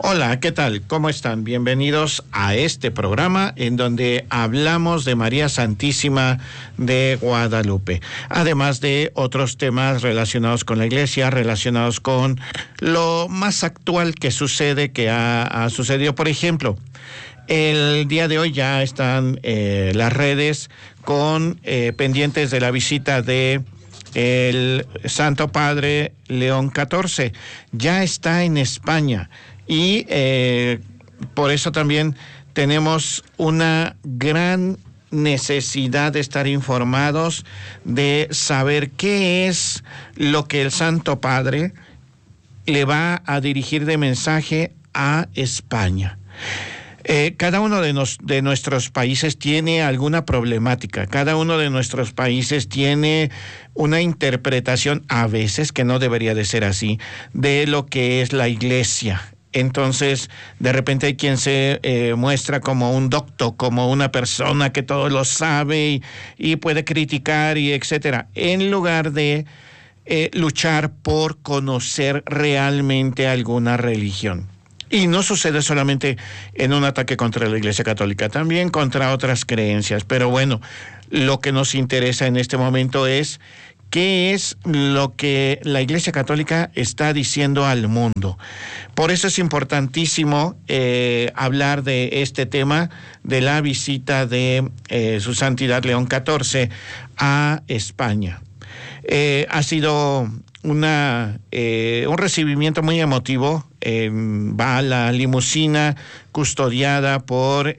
Hola, ¿qué tal? ¿Cómo están? Bienvenidos a este programa en donde hablamos de María Santísima de Guadalupe, además de otros temas relacionados con la Iglesia, relacionados con lo más actual que sucede, que ha sucedido. Por ejemplo, el día de hoy ya están las redes con pendientes de la visita de el Santo Padre León XIV. Ya está en España. Y por eso también tenemos una gran necesidad de estar informados, de saber qué es lo que el Santo Padre le va a dirigir de mensaje a España. Cada uno de nuestros países tiene alguna problemática, cada uno de nuestros países tiene una interpretación, a veces que no debería de ser así, de lo que es la Iglesia. Entonces, de repente hay quien se muestra como un docto, como una persona que todo lo sabe y puede criticar y etcétera, en lugar de luchar por conocer realmente alguna religión. Y no sucede solamente en un ataque contra la Iglesia Católica, también contra otras creencias. Pero bueno, lo que nos interesa en este momento es qué es lo que la Iglesia Católica está diciendo al mundo. Por eso es importantísimo hablar de este tema, de la visita de Su Santidad León XIV a España. Ha sido un recibimiento muy emotivo. Va la limusina custodiada por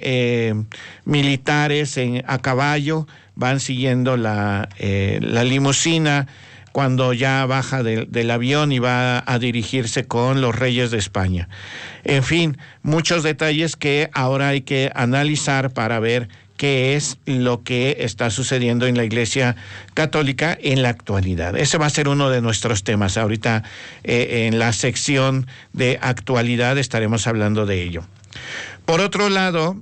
militares a caballo, van siguiendo la limusina cuando ya baja del avión y va a dirigirse con los reyes de España. En fin, muchos detalles que ahora hay que analizar para ver qué es lo que está sucediendo en la Iglesia Católica en la actualidad. Ese va a ser uno de nuestros temas. Ahorita en la sección de actualidad estaremos hablando de ello. Por otro lado,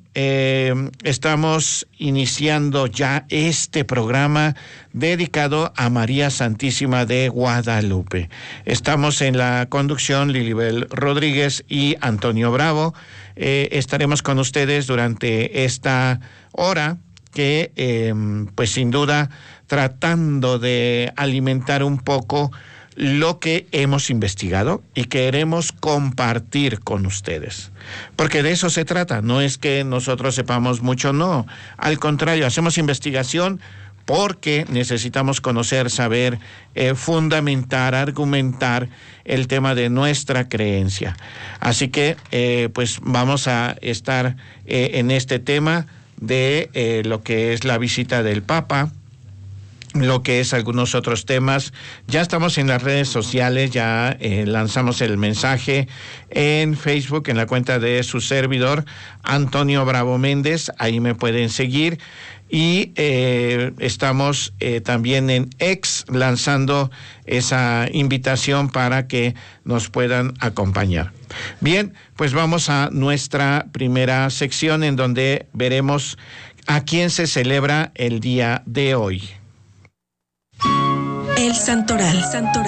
estamos iniciando ya este programa dedicado a María Santísima de Guadalupe. Estamos en la conducción Lilibel Rodríguez y Antonio Bravo. Estaremos con ustedes durante esta hora que, pues sin duda, tratando de alimentar un poco lo que hemos investigado y queremos compartir con ustedes. Porque de eso se trata, no es que nosotros sepamos mucho, no. Al contrario, hacemos investigación porque necesitamos conocer, saber, fundamentar, argumentar el tema de nuestra creencia. Así que, pues vamos a estar en este tema de lo que es la visita del Papa, lo que es algunos otros temas. Ya estamos en las redes sociales, ya lanzamos el mensaje en Facebook, en la cuenta de su servidor, Antonio Bravo Méndez, ahí me pueden seguir. Y estamos también en X lanzando esa invitación para que nos puedan acompañar. Bien, pues vamos a nuestra primera sección en donde veremos a quién se celebra el día de hoy. El Santoral.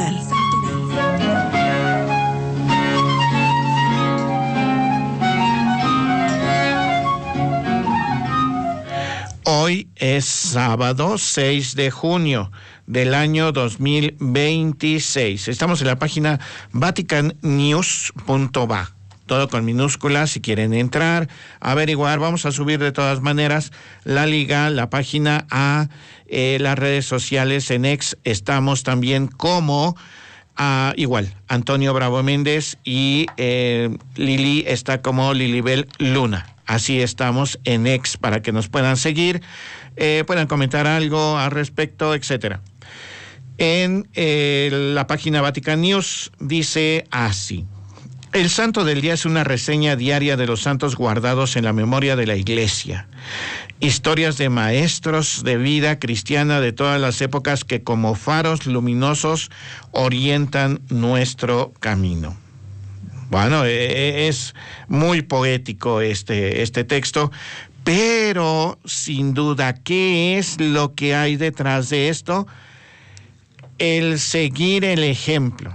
Hoy es sábado 6 de junio del año 2026. Estamos en la página vaticannews.va. Todo con minúsculas, si quieren entrar, averiguar, vamos a subir de todas maneras la liga, la página a las redes sociales. En X estamos también como igual, Antonio Bravo Méndez, y Lili está como Lilibel Luna. Así estamos en X para que nos puedan seguir, puedan comentar algo al respecto, etcétera. En la página Vatican News dice así: el santo del día es una reseña diaria de los santos guardados en la memoria de la Iglesia. Historias de maestros de vida cristiana de todas las épocas que como faros luminosos orientan nuestro camino. Bueno, es muy poético este texto, pero sin duda, ¿qué es lo que hay detrás de esto? El seguir el ejemplo.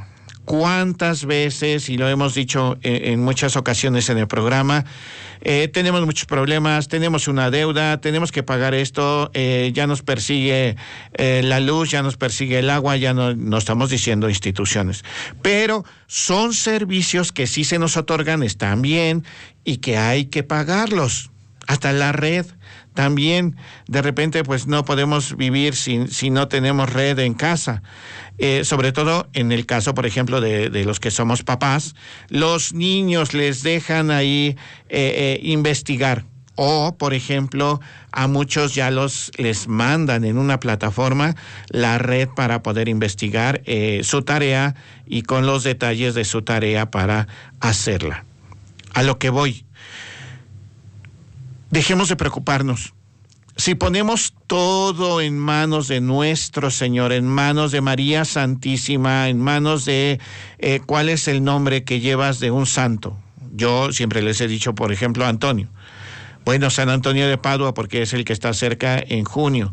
¿Cuántas veces, y lo hemos dicho en muchas ocasiones en el programa, tenemos muchos problemas, tenemos una deuda, tenemos que pagar esto, ya nos persigue la luz, ya nos persigue el agua, ya no estamos diciendo instituciones, pero son servicios que sí se nos otorgan, están bien y que hay que pagarlos. Hasta la red también, de repente pues no podemos vivir si no tenemos red en casa. Sobre todo en el caso, por ejemplo, de los que somos papás, los niños les dejan ahí investigar. O, por ejemplo, a muchos ya les mandan en una plataforma la red para poder investigar su tarea y con los detalles de su tarea para hacerla. A lo que voy. Dejemos de preocuparnos. Si ponemos todo en manos de nuestro Señor, en manos de María Santísima, en manos de cuál es el nombre que llevas de un santo. Yo siempre les he dicho, por ejemplo, Antonio. Bueno, San Antonio de Padua, porque es el que está cerca en junio.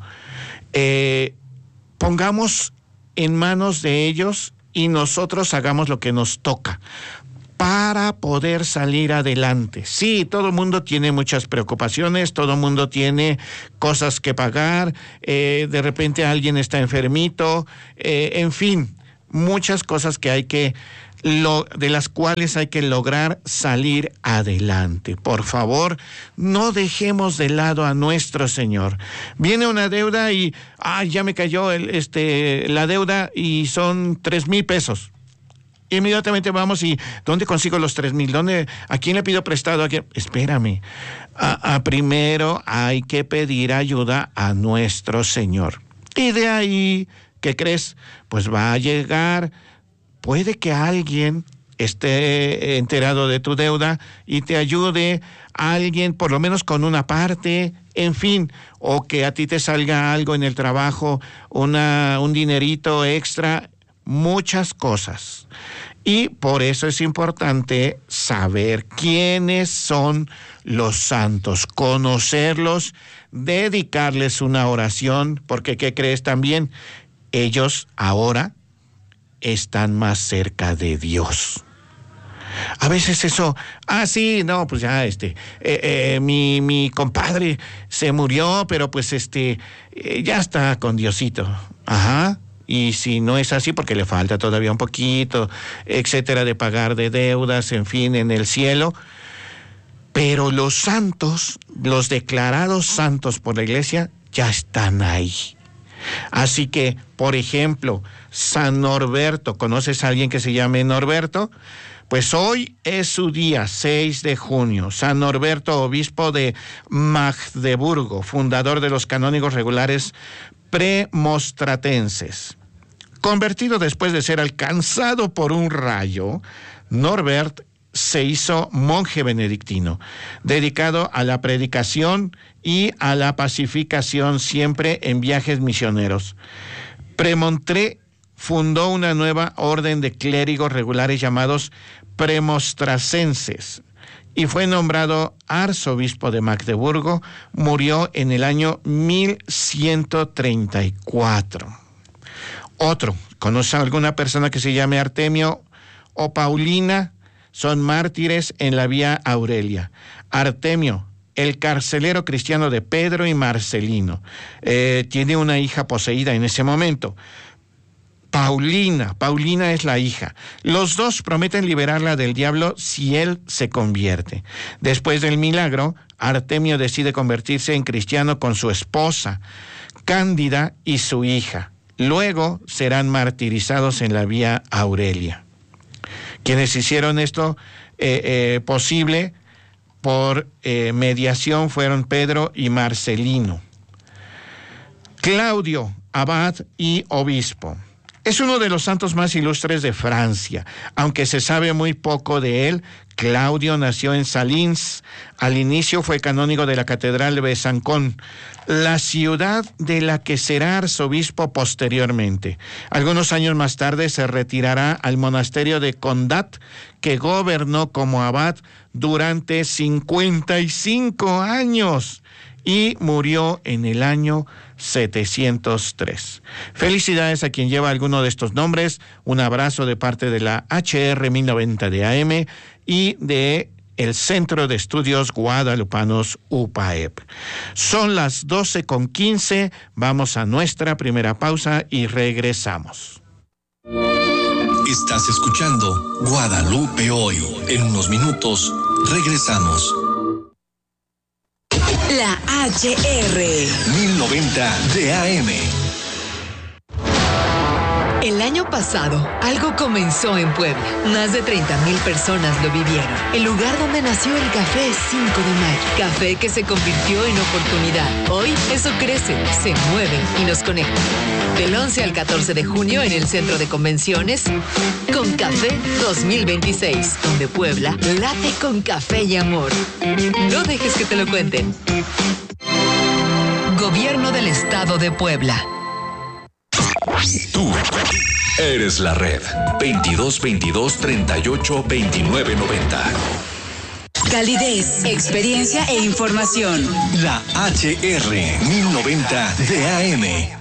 Pongamos en manos de ellos y nosotros hagamos lo que nos toca para poder salir adelante. Sí, todo el mundo tiene muchas preocupaciones, todo el mundo tiene cosas que pagar, de repente alguien está enfermito, en fin, muchas cosas que de las cuales hay que lograr salir adelante. Por favor, no dejemos de lado a nuestro Señor. Viene una deuda y, ya me cayó la deuda y son 3,000 pesos. Inmediatamente vamos y ¿dónde consigo los 3,000? ¿A quién le pido prestado? Espérame. Primero hay que pedir ayuda a nuestro Señor. Y de ahí, ¿qué crees? Pues va a llegar, puede que alguien esté enterado de tu deuda y te ayude, alguien por lo menos con una parte, en fin, o que a ti te salga algo en el trabajo, un dinerito extra, muchas cosas. Y por eso es importante saber quiénes son los santos, conocerlos, dedicarles una oración, porque ¿qué crees también? Ellos ahora están más cerca de Dios. A veces eso, sí, no, pues ya mi compadre se murió, pero pues ya está con Diosito. Ajá. Y si no es así, porque le falta todavía un poquito, etcétera, de pagar de deudas, en fin, en el cielo. Pero los santos, los declarados santos por la Iglesia, ya están ahí. Así que, por ejemplo, San Norberto, ¿conoces a alguien que se llame Norberto? Pues hoy es su día, 6 de junio. San Norberto, obispo de Magdeburgo, fundador de los canónigos regulares premostratenses. Convertido después de ser alcanzado por un rayo, Norbert se hizo monje benedictino, dedicado a la predicación y a la pacificación, siempre en viajes misioneros. Premontré fundó una nueva orden de clérigos regulares llamados premostracenses y fue nombrado arzobispo de Magdeburgo. Murió en el año 1134. Otro, ¿conoce a alguna persona que se llame Artemio o Paulina? Son mártires en la Vía Aurelia. Artemio, el carcelero cristiano de Pedro y Marcelino, tiene una hija poseída en ese momento. Paulina es la hija. Los dos prometen liberarla del diablo si él se convierte. Después del milagro, Artemio decide convertirse en cristiano con su esposa, Cándida, y su hija. Luego serán martirizados en la Vía Aurelia. Quienes hicieron esto posible por mediación fueron Pedro y Marcelino. Claudio, abad y obispo. Es uno de los santos más ilustres de Francia. Aunque se sabe muy poco de él, Claudio nació en Salins. Al inicio fue canónigo de la Catedral de Besancón, la ciudad de la que será arzobispo posteriormente. Algunos años más tarde se retirará al monasterio de Condat, que gobernó como abad durante 55 años. y murió en el año 703. Felicidades a quien lleva alguno de estos nombres. Un abrazo de parte de la HR 1090 de AM y de el Centro de Estudios Guadalupanos UPAEP. Son las 12:15. Vamos a nuestra primera pausa y regresamos. Estás escuchando Guadalupe Hoy. En unos minutos regresamos. La HR 1090 de AM. El año pasado, algo comenzó en Puebla. Más de 30,000 personas lo vivieron. El lugar donde nació el Café 5 de Mayo. Café que se convirtió en oportunidad. Hoy, eso crece, se mueve y nos conecta. Del 11 al 14 de junio en el Centro de Convenciones, Con Café 2026, donde Puebla late con café y amor. No dejes que te lo cuenten. Gobierno del Estado de Puebla. Tú eres la red. 2222-382990. Calidez, experiencia e información. La HR 1090 de AM.